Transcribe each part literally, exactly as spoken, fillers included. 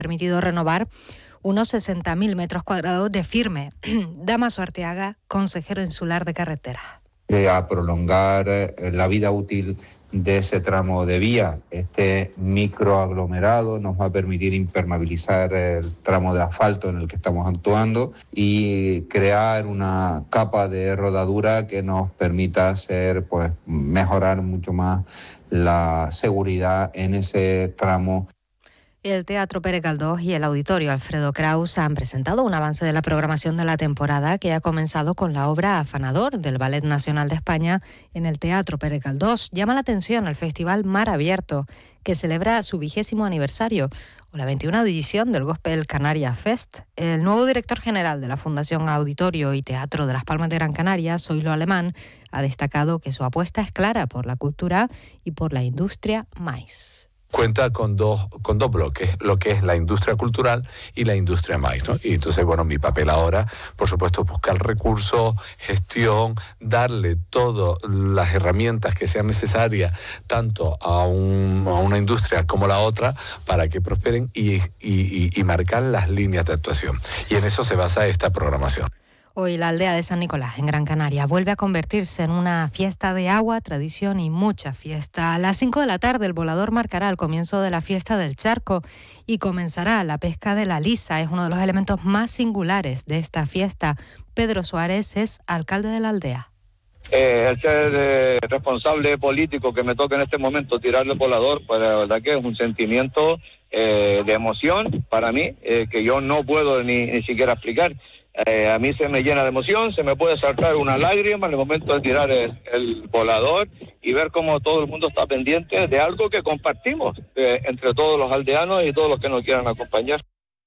permitido renovar unos sesenta mil metros cuadrados de firme. Dámaso Arteaga, consejero insular de carreteras. A prolongar la vida útil de ese tramo de vía. Este microaglomerado nos va a permitir impermeabilizar el tramo de asfalto en el que estamos actuando y crear una capa de rodadura que nos permita hacer, pues, mejorar mucho más la seguridad en ese tramo. El Teatro Pérez Galdós y el Auditorio Alfredo Kraus han presentado un avance de la programación de la temporada que ha comenzado con la obra Afanador del Ballet Nacional de España en el Teatro Pérez Galdós. Llama la atención el Festival Mar Abierto, que celebra su vigésimo aniversario, o la veintiuna edición del Gospel Canarias Fest. El nuevo director general de la Fundación Auditorio y Teatro de Las Palmas de Gran Canaria, Zoilo Alemán, ha destacado que su apuesta es clara por la cultura y por la industria maíz. Cuenta con dos, con dos bloques, lo que es la industria cultural y la industria maíz, ¿no? Y entonces, bueno, mi papel ahora, por supuesto, buscar recursos, gestión, darle todas las herramientas que sean necesarias, tanto a, un, a una industria como la otra, para que prosperen y, y, y, y marcar las líneas de actuación. Y en eso se basa esta programación. Hoy la aldea de San Nicolás, en Gran Canaria, vuelve a convertirse en una fiesta de agua, tradición y mucha fiesta. A las cinco de la tarde el volador marcará el comienzo de la fiesta del charco y comenzará la pesca de la lisa. Es uno de los elementos más singulares de esta fiesta. Pedro Suárez es alcalde de la aldea. Eh, el ser eh, responsable político que me toca en este momento tirar el volador, pues la verdad que es un sentimiento eh, de emoción para mí, eh, que yo no puedo ni, ni siquiera explicar. Eh, a mí se me llena de emoción, se me puede saltar una lágrima en el momento de tirar el, el volador y ver cómo todo el mundo está pendiente de algo que compartimos eh, entre todos los aldeanos y todos los que nos quieran acompañar.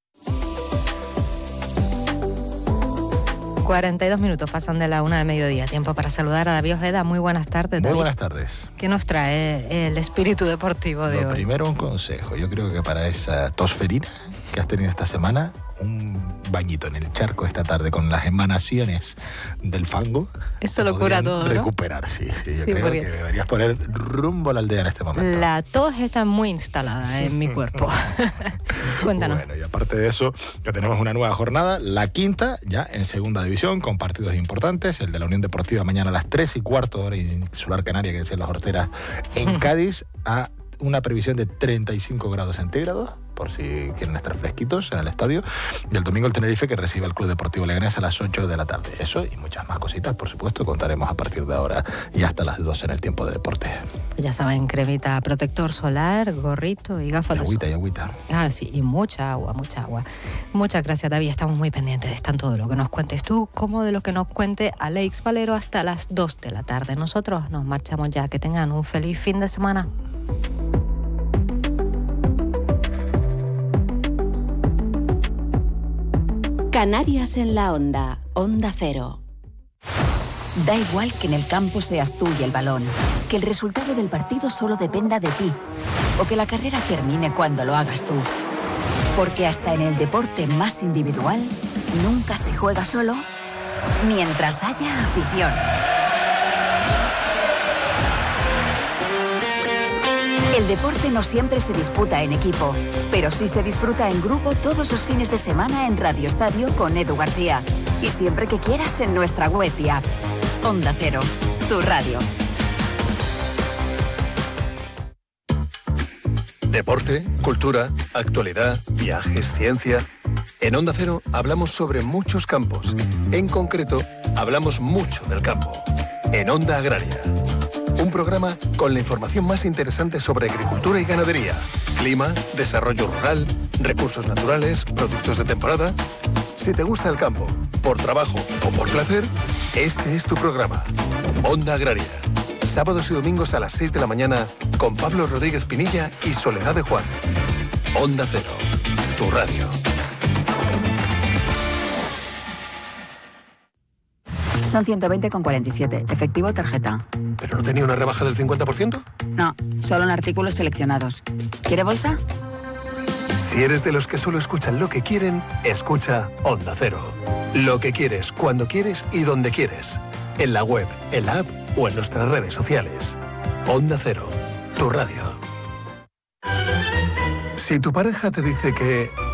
cuarenta y dos minutos pasan de la una de mediodía. Tiempo para saludar a David Ojeda. Muy buenas tardes, David. Muy buenas tardes. ¿Qué nos trae el espíritu deportivo de Lo hoy? primero, un consejo. Yo creo que para esa tosferina que has tenido esta semana, un bañito en el charco esta tarde con las emanaciones del fango. Eso lo cura todo, ¿no? Recuperar, sí, sí. Yo Sí, creo porque que deberías poner rumbo a la aldea en este momento. la tos está muy instalada en mi cuerpo. Cuéntanos. Bueno, y aparte de eso, ya tenemos una nueva jornada, la quinta, ya en segunda división, con partidos importantes. El de la Unión Deportiva mañana a las tres y cuarto, hora insular canaria, que decían las horteras, en Cádiz, a una previsión de treinta y cinco grados centígrados, por si quieren estar fresquitos en el estadio. Y el domingo el Tenerife, que recibe al Club Deportivo Leganés a las ocho de la tarde. Eso y muchas más cositas, por supuesto, contaremos a partir de ahora y hasta las doce en el tiempo de deporte. Ya saben, cremita, protector solar, gorrito y gafas Y de agüita, sol. y agüita. Ah, sí, y mucha agua, mucha agua. Muchas gracias, David. Estamos muy pendientes de tanto de lo que nos cuentes tú como de lo que nos cuente Alex Valero hasta las dos de la tarde. Nosotros nos marchamos ya. Que tengan un feliz fin de semana. Canarias en la onda, Onda Cero. Da igual que en el campo seas tú y el balón, que el resultado del partido solo dependa de ti, o que la carrera termine cuando lo hagas tú. Porque hasta en el deporte más individual, nunca se juega solo mientras haya afición. El deporte no siempre se disputa en equipo, pero sí se disfruta en grupo todos los fines de semana en Radio Estadio con Edu García. Y siempre que quieras en nuestra web y app. Onda Cero, tu radio. Deporte, cultura, actualidad, viajes, ciencia. En Onda Cero hablamos sobre muchos campos. En concreto, hablamos mucho del campo. En Onda Agraria. Un programa con la información más interesante sobre agricultura y ganadería, clima, desarrollo rural, recursos naturales, productos de temporada. Si te gusta el campo, por trabajo o por placer, este es tu programa. Onda Agraria. Sábados y domingos a las seis de la mañana con Pablo Rodríguez Pinilla y Soledad de Juan. Onda Cero, tu radio. Son ciento veinte con cuarenta y siete, efectivo tarjeta. ¿Pero no tenía una rebaja del cincuenta por ciento? No, solo en artículos seleccionados. ¿Quiere bolsa? Si eres de los que solo escuchan lo que quieren, escucha Onda Cero. Lo que quieres, cuando quieres y donde quieres. En la web, en la app o en nuestras redes sociales. Onda Cero, tu radio. Si tu pareja te dice que